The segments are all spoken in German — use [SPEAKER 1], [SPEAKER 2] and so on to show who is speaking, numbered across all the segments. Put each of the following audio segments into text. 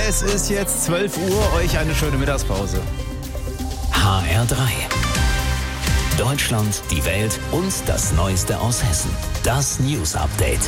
[SPEAKER 1] Es ist jetzt 12 Uhr, euch eine schöne Mittagspause.
[SPEAKER 2] HR3. Deutschland, die Welt und das Neueste aus Hessen. Das News Update.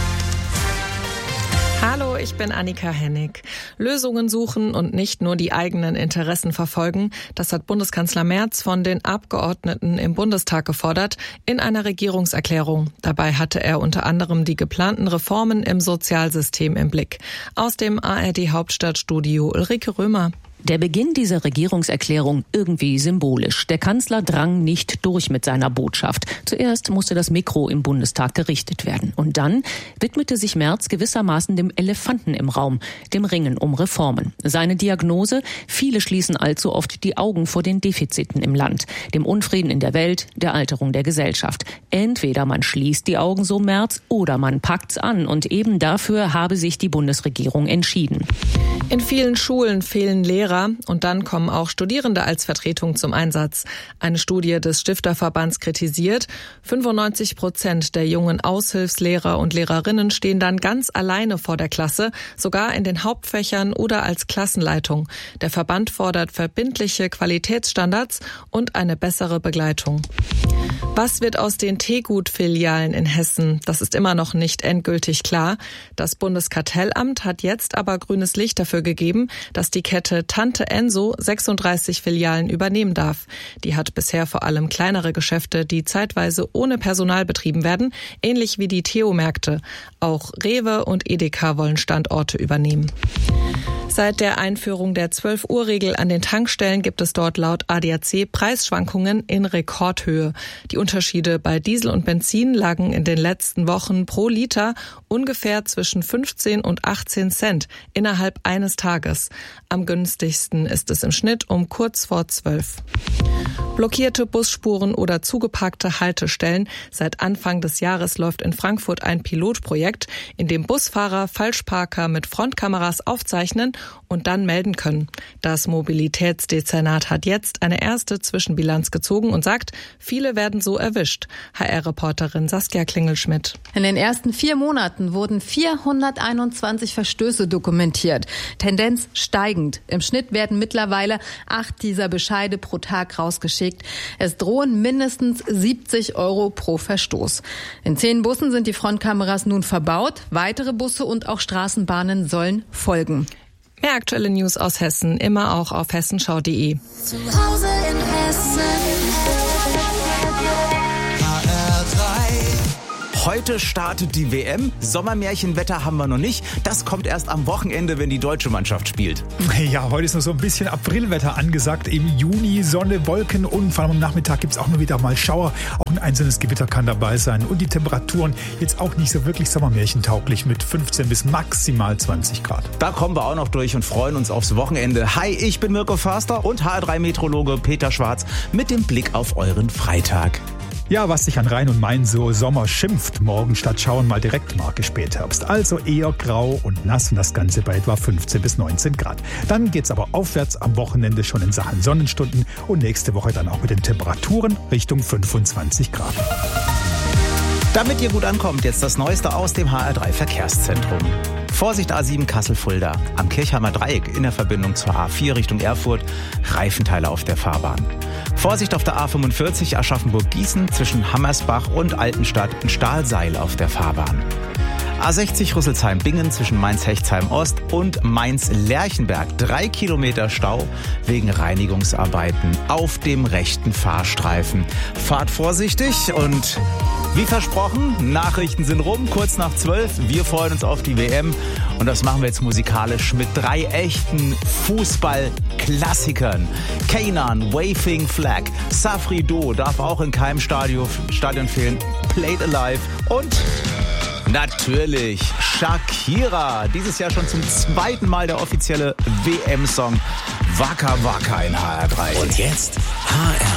[SPEAKER 3] Hallo, ich bin Annika Hennig. Lösungen suchen und nicht nur die eigenen Interessen verfolgen, das hat Bundeskanzler Merz von den Abgeordneten im Bundestag gefordert in einer Regierungserklärung. Dabei hatte er unter anderem die geplanten Reformen im Sozialsystem im Blick. Aus dem ARD-Hauptstadtstudio Ulrike Römer.
[SPEAKER 4] Der Beginn dieser Regierungserklärung irgendwie symbolisch. Der Kanzler drang nicht durch mit seiner Botschaft. Zuerst musste das Mikro im Bundestag gerichtet werden. Und dann widmete sich Merz gewissermaßen dem Elefanten im Raum, dem Ringen um Reformen. Seine Diagnose: Viele schließen allzu oft die Augen vor den Defiziten im Land, dem Unfrieden in der Welt, der Alterung der Gesellschaft. Entweder man schließt die Augen, so Merz, oder man packt's an. Und eben dafür habe sich die Bundesregierung entschieden.
[SPEAKER 3] In vielen Schulen fehlen Lehrer und dann kommen auch Studierende als Vertretung zum Einsatz. Eine Studie des Stifterverbands kritisiert, 95% der jungen Aushilfslehrer und Lehrerinnen stehen dann ganz alleine vor der Klasse, sogar in den Hauptfächern oder als Klassenleitung. Der Verband fordert verbindliche Qualitätsstandards und eine bessere Begleitung. Was wird aus den Teegut-Filialen in Hessen? Das ist immer noch nicht endgültig klar. Das Bundeskartellamt hat jetzt aber grünes Licht dafür gegeben, dass die Kette Tante Enso 36 Filialen übernehmen darf. Die hat bisher vor allem kleinere Geschäfte, die zeitweise ohne Personal betrieben werden, ähnlich wie die Theo-Märkte. Auch Rewe und Edeka wollen Standorte übernehmen. Seit der Einführung der 12-Uhr-Regel an den Tankstellen gibt es dort laut ADAC Preisschwankungen in Rekordhöhe. Die Unterschiede bei Diesel und Benzin lagen in den letzten Wochen pro Liter ungefähr zwischen 15 und 18 Cent innerhalb eines Tages. Am günstigsten ist es im Schnitt um kurz vor 12. Blockierte Busspuren oder zugeparkte Haltestellen. Seit Anfang des Jahres läuft in Frankfurt ein Pilotprojekt, in dem Busfahrer Falschparker mit Frontkameras aufzeichnen und dann melden können. Das Mobilitätsdezernat hat jetzt eine erste Zwischenbilanz gezogen und sagt, viele werden so erwischt. HR-Reporterin Saskia Klingelschmidt.
[SPEAKER 5] In den ersten 4 Monaten wurden 421 Verstöße dokumentiert. Tendenz steigend. Im Schnitt werden mittlerweile 8 dieser Bescheide pro Tag rausgeschickt. Es drohen mindestens 70 € pro Verstoß. In 10 Bussen sind die Frontkameras nun verbaut. Weitere Busse und auch Straßenbahnen sollen folgen.
[SPEAKER 3] Mehr aktuelle News aus Hessen immer auch auf hessenschau.de.
[SPEAKER 6] Zu Hause in Hessen.
[SPEAKER 1] Heute startet die WM. Sommermärchenwetter haben wir noch nicht. Das kommt erst am Wochenende, wenn die deutsche Mannschaft spielt.
[SPEAKER 7] Ja, heute ist noch so ein bisschen Aprilwetter angesagt. Im Juni Sonne, Wolken und vor allem am Nachmittag gibt es auch nur wieder mal Schauer. Auch ein einzelnes Gewitter kann dabei sein. Und die Temperaturen jetzt auch nicht so wirklich sommermärchentauglich mit 15 bis maximal 20 Grad.
[SPEAKER 1] Da kommen wir auch noch durch und freuen uns aufs Wochenende. Hi, ich bin Mirko Förster und HR3-Meteorologe Peter Schwarz mit dem Blick auf euren Freitag.
[SPEAKER 7] Ja, was sich an Rhein und Main so Sommer schimpft, morgen statt Schauen mal Direktmarke Spätherbst. Also eher grau und nass und das Ganze bei etwa 15 bis 19 Grad. Dann geht's aber aufwärts am Wochenende schon in Sachen Sonnenstunden und nächste Woche dann auch mit den Temperaturen Richtung 25 Grad.
[SPEAKER 1] Damit ihr gut ankommt, jetzt das Neueste aus dem HR3 Verkehrszentrum. Vorsicht A7 Kassel-Fulda, am Kirchheimer Dreieck in der Verbindung zur A4 Richtung Erfurt, Reifenteile auf der Fahrbahn. Vorsicht auf der A45 Aschaffenburg-Gießen zwischen Hammersbach und Altenstadt, ein Stahlseil auf der Fahrbahn. A60 Rüsselsheim-Bingen zwischen Mainz-Hechtsheim-Ost und Mainz-Lerchenberg. 3 Kilometer Stau wegen Reinigungsarbeiten auf dem rechten Fahrstreifen. Fahrt vorsichtig und wie versprochen, Nachrichten sind rum, kurz nach 12. Wir freuen uns auf die WM und das machen wir jetzt musikalisch mit 3 echten Fußball-Klassikern. Kainan, Waving Flag, Safri Do darf auch in keinem Stadion fehlen, Played Alive und natürlich Shakira. Dieses Jahr schon zum 2. Mal der offizielle WM-Song Waka Waka in HR3.
[SPEAKER 2] Und jetzt HR